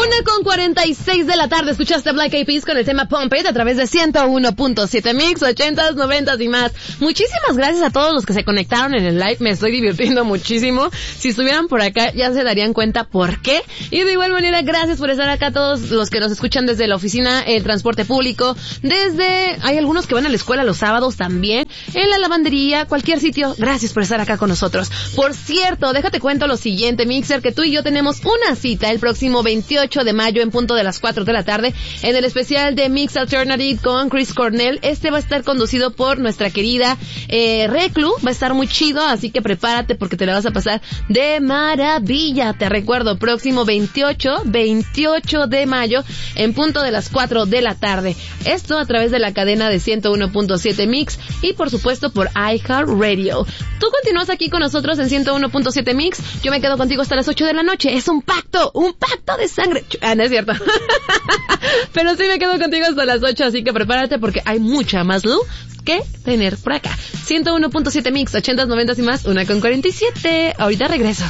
1:46 de la tarde, escuchaste Black Eyed Peas con el tema Pump It a través de 101.7 Mix, 80s, 90s y más. Muchísimas gracias a todos los que se conectaron en el live, me estoy divirtiendo muchísimo. Si estuvieran por acá ya se darían cuenta por qué. Y de igual manera, gracias por estar acá, todos los que nos escuchan desde la oficina, el transporte público, hay algunos que van a la escuela los sábados también, en la lavandería, cualquier sitio. Gracias por estar acá con nosotros. Por cierto, déjate cuento lo siguiente, Mixer, que tú y yo tenemos una cita el próximo 28 de mayo en punto de las 4 de la tarde en el especial de Mix Alternative con Chris Cornell. Este va a estar conducido por nuestra querida Reclu. Va a estar muy chido, así que prepárate porque te la vas a pasar de maravilla. Te recuerdo, próximo 28 de mayo en punto de las 4 de la tarde. Esto a través de la cadena de 101.7 Mix y por supuesto por iHeartRadio. Tú continúas aquí con nosotros en 101.7 Mix. Yo me quedo contigo hasta las 8 de la noche. Es un pacto de sangre. No es cierto. Pero sí me quedo contigo hasta las 8, así que prepárate porque hay mucha más luz que tener por acá. 101.7 Mix, 80s, 90s y más, 1:47. Ahorita regreso.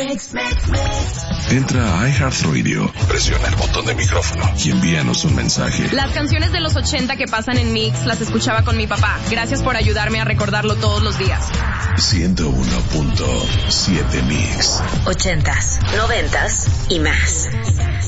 Entra a iHeartRadio, presiona el botón de micrófono y envíanos un mensaje. Las canciones de los 80 que pasan en Mix las escuchaba con mi papá. Gracias por ayudarme a recordarlo todos los días. 101.7 Mix. 80s, 90s y más.